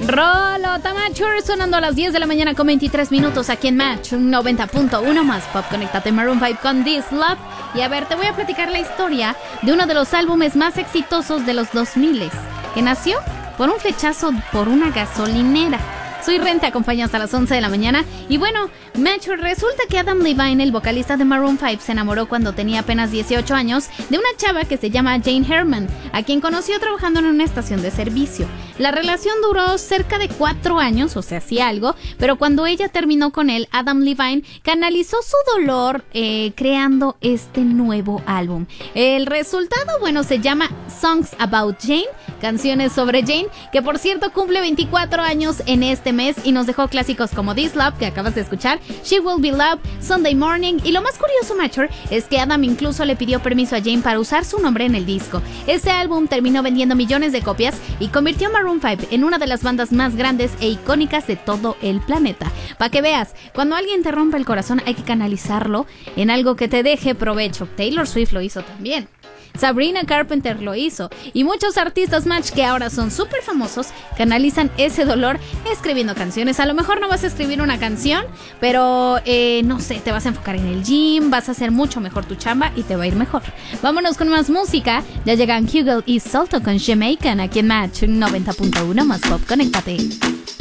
Rolota Mature sonando a las 10 de la mañana con 23 minutos aquí en Match 90.1 más pop. Conéctate Maroon 5 con This Love. Y a ver, te voy a platicar la historia de uno de los álbumes más exitosos de los 2000, que nació por un flechazo por una gasolinera. Soy Ren, te acompaño hasta las 11 de la mañana. Y bueno, Macho, resulta que Adam Levine, el vocalista de Maroon 5, se enamoró cuando tenía apenas 18 años de una chava que se llama Jane Herman, a quien conoció trabajando en una estación de servicio. La relación duró cerca de 4 años, o sea, sí algo, pero cuando ella terminó con él, Adam Levine canalizó su dolor creando este nuevo álbum. El resultado, bueno, se llama Songs About Jane, canciones sobre Jane, que por cierto cumple 24 años en este mes y nos dejó clásicos como This Love, que acabas de escuchar, She Will Be Loved, Sunday Morning, y lo más curioso, Mature, es que Adam incluso le pidió permiso a Jane para usar su nombre en el disco. Este álbum terminó vendiendo millones de copias y convirtió a Maroon 5 en una de las bandas más grandes e icónicas de todo el planeta. Para que veas, cuando alguien te rompe el corazón hay que canalizarlo en algo que te deje provecho. Taylor Swift lo hizo también. Sabrina Carpenter lo hizo. Y muchos artistas Match que ahora son súper famosos canalizan ese dolor escribiendo canciones. A lo mejor no vas a escribir una canción, pero no sé, te vas a enfocar en el gym, vas a hacer mucho mejor tu chamba y te va a ir mejor. Vámonos con más música. Ya llegan Hugel y Salto con Jamaican aquí en Match 90.1 más pop. Conéctate.